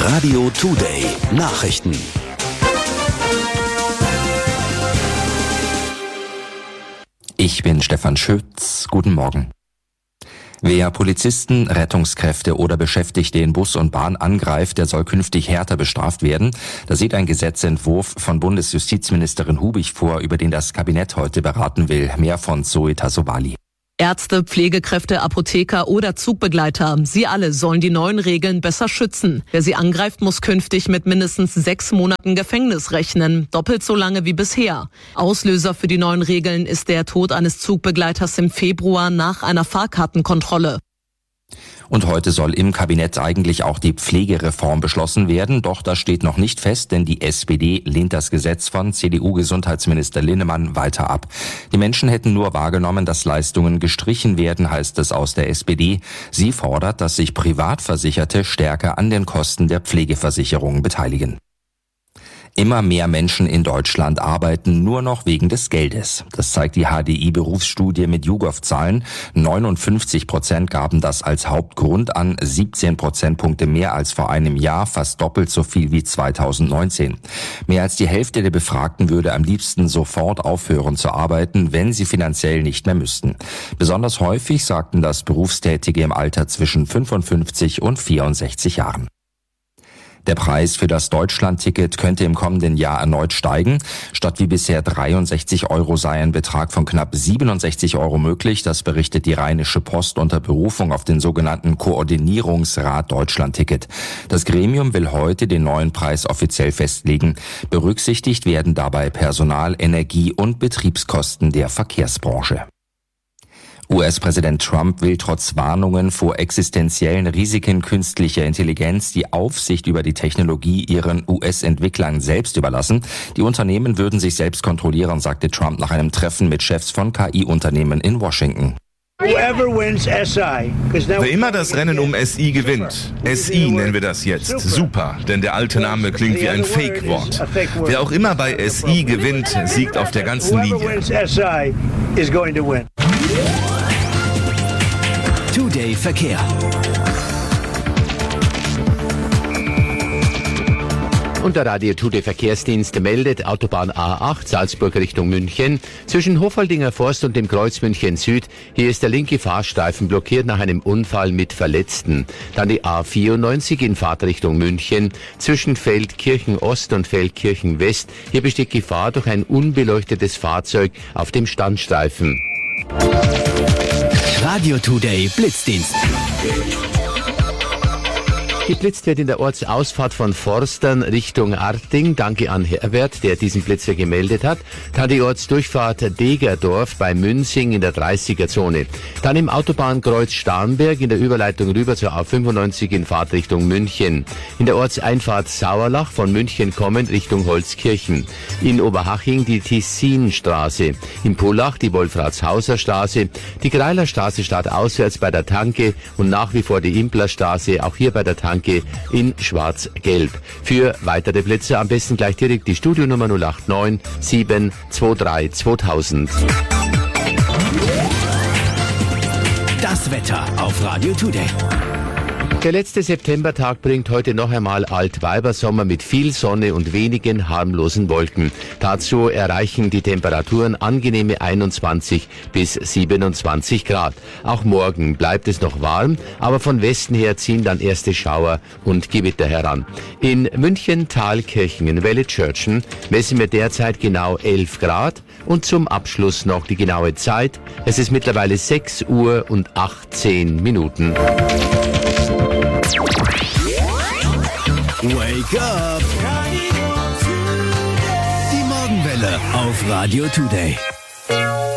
Radio Today Nachrichten. Ich bin Stefan Schütz. Guten Morgen. Wer Polizisten, Rettungskräfte oder Beschäftigte in Bus und Bahn angreift, der soll künftig härter bestraft werden. Das sieht ein Gesetzentwurf von Bundesjustizministerin Hubig vor, über den das Kabinett heute beraten will. Mehr von Zoe Tassovali. Ärzte, Pflegekräfte, Apotheker oder Zugbegleiter, sie alle sollen die neuen Regeln besser schützen. Wer sie angreift, muss künftig mit mindestens 6 Monaten Gefängnis rechnen, doppelt so lange wie bisher. Auslöser für die neuen Regeln ist der Tod eines Zugbegleiters im Februar nach einer Fahrkartenkontrolle. Und heute soll im Kabinett eigentlich auch die Pflegereform beschlossen werden. Doch das steht noch nicht fest, denn die SPD lehnt das Gesetz von CDU-Gesundheitsminister Linnemann weiter ab. Die Menschen hätten nur wahrgenommen, dass Leistungen gestrichen werden, heißt es aus der SPD. Sie fordert, dass sich Privatversicherte stärker an den Kosten der Pflegeversicherung beteiligen. Immer mehr Menschen in Deutschland arbeiten nur noch wegen des Geldes. Das zeigt die HDI-Berufsstudie mit YouGov-Zahlen. 59% gaben das als Hauptgrund an, 17 Prozentpunkte mehr als vor einem Jahr, fast doppelt so viel wie 2019. Mehr als die Hälfte der Befragten würde am liebsten sofort aufhören zu arbeiten, wenn sie finanziell nicht mehr müssten. Besonders häufig sagten das Berufstätige im Alter zwischen 55 und 64 Jahren. Der Preis für das Deutschland-Ticket könnte im kommenden Jahr erneut steigen. Statt wie bisher 63 € sei ein Betrag von knapp 67 € möglich. Das berichtet die Rheinische Post unter Berufung auf den sogenannten Koordinierungsrat Deutschland-Ticket. Das Gremium will heute den neuen Preis offiziell festlegen. Berücksichtigt werden dabei Personal-, Energie- und Betriebskosten der Verkehrsbranche. US-Präsident Trump will trotz Warnungen vor existenziellen Risiken künstlicher Intelligenz die Aufsicht über die Technologie ihren US-Entwicklern selbst überlassen. Die Unternehmen würden sich selbst kontrollieren, sagte Trump nach einem Treffen mit Chefs von KI-Unternehmen in Washington. Wer immer das Rennen um SI gewinnt, SI nennen wir das jetzt, super, denn der alte Name klingt wie ein Fake-Wort. Wer auch immer bei SI gewinnt, siegt auf der ganzen Linie. Today Verkehr. Und der Radio Today Verkehrsdienst meldet Autobahn A8 Salzburg Richtung München. Zwischen Hofaldinger Forst und dem Kreuz München Süd. Hier ist der linke Fahrstreifen blockiert nach einem Unfall mit Verletzten. Dann die A94 in Fahrtrichtung München. Zwischen Feldkirchen Ost und Feldkirchen West. Hier besteht Gefahr durch ein unbeleuchtetes Fahrzeug auf dem Standstreifen. Radio Today Blitzdienst. Geblitzt wird in der Ortsausfahrt von Forstern Richtung Arting. Danke an Herbert, der diesen Blitzer gemeldet hat. Dann die Ortsdurchfahrt Degerdorf bei Münzing in der 30er-Zone. Dann im Autobahnkreuz Starnberg in der Überleitung rüber zur A95 in Fahrtrichtung München. In der Ortseinfahrt Sauerlach von München kommend Richtung Holzkirchen. In Oberhaching die Tessinstraße. In Pullach die Wolfratshauser Straße. Die Greilerstraße startauswärts bei der Tanke und nach wie vor die Implerstraße, auch hier bei der Tanke in schwarz-gelb. Für weitere Blitze am besten gleich direkt die Studionummer 089 723 2000. Das Wetter auf Radio Today. Der letzte Septembertag bringt heute noch einmal Altweibersommer mit viel Sonne und wenigen harmlosen Wolken. Dazu erreichen die Temperaturen angenehme 21 bis 27 Grad. Auch morgen bleibt es noch warm, aber von Westen her ziehen dann erste Schauer und Gewitter heran. In München, Thalkirchen, in Wellitzschörtchen messen wir derzeit genau 11 Grad und zum Abschluss noch die genaue Zeit. Es ist mittlerweile 6 Uhr und 18 Minuten. Wake up! Die Morgenwelle auf Radio Today.